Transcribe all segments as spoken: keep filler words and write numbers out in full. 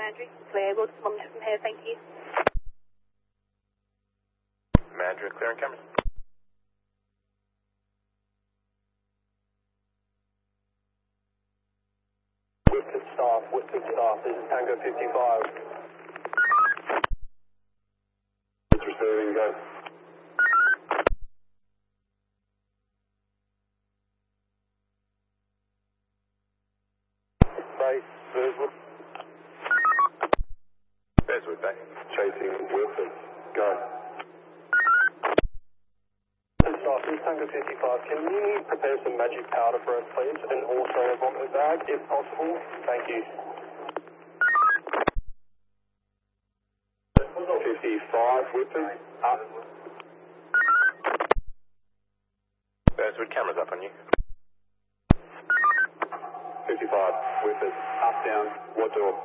Mandrick. We're able to monitor from here, thank you. Mandrick, clearing cameras. Whitford staff, Whitford staff, this is Tango fifty-five. It's receiving, go. Base, Bearswood. Bearswood, back. Chasing Wilson, go. Staff, this is Tango fifty-five. Can you prepare some magic powder for us, please? And also a vomit bag, if possible. Thank you. fifty-five, Whitford, up. Bearswood, cameras up on you. fifty-five, Whitford, up, down, what door?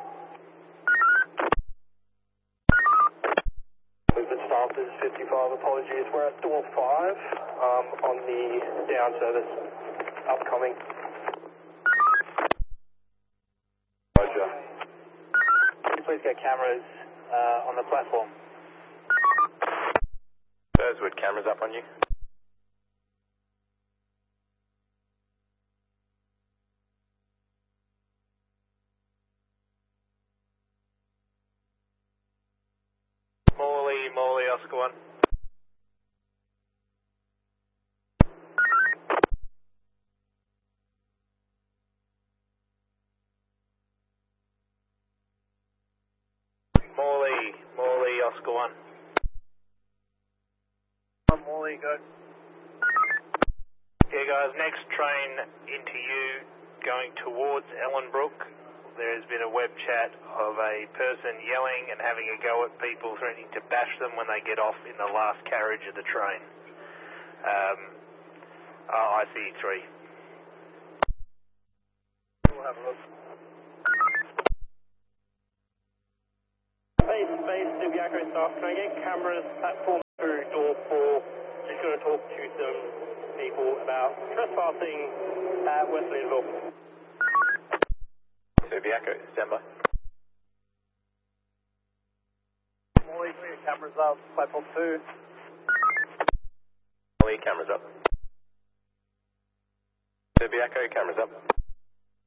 Whitford staff, this is fifty-five, apologies. We're at door five, um, on the down service, upcoming. Roger. Please get cameras uh, on the platform. Bearswood, cameras up on you. Morley, Morley, Oscar one. Morley, Morley, Oscar one. Morley, go. Yeah, guys, next train into you going towards Ellenbrook. There has been a web chat of a person yelling and having a go at people, threatening to bash them when they get off in the last carriage of the train. Um, oh, I C three. We'll have a look. Base, base, Subiaco staff, can I get cameras platform through door four? Just going to talk to some people about trespassing at West Linville. Subiaco, stand by. Morley, clear cameras up, platform two. Morley, cameras up. Subiaco, cameras up.